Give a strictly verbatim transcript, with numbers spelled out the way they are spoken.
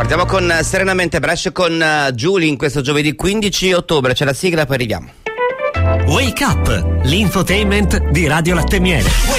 Partiamo con Serenamente Brescia con Giulia in questo giovedì quindici ottobre. C'è la sigla, poi arriviamo. Wake Up, l'infotainment di Radio Latte Miele.